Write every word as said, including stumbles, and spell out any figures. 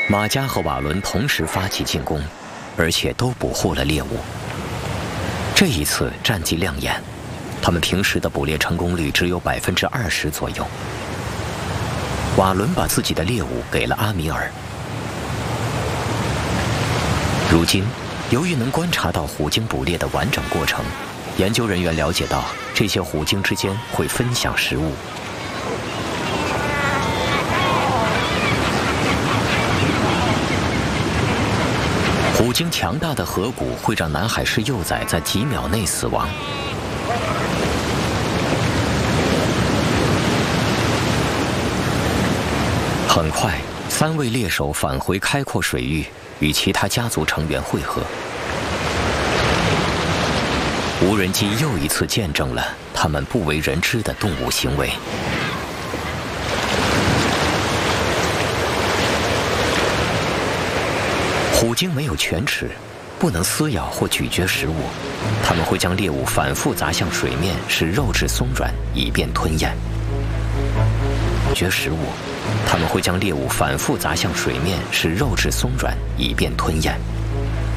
马加和瓦伦同时发起进攻，而且都捕获了猎物。这一次战绩亮眼，他们平时的捕猎成功率只有百分之二十左右。瓦伦把自己的猎物给了阿米尔。如今，由于能观察到虎鲸捕猎的完整过程，研究人员了解到这些虎鲸之间会分享食物。虎鲸强大的颌骨会让南海狮幼崽在几秒内死亡。很快，三位猎手返回开阔水域，与其他家族成员会合。无人机又一次见证了他们不为人知的动物行为。虎鲸没有犬齿，不能撕咬或咀嚼食物，它们会将猎物反复砸向水面，使肉质松软，以便吞咽。咀嚼食物，它们会将猎物反复砸向水面，使肉质松软，以便吞咽。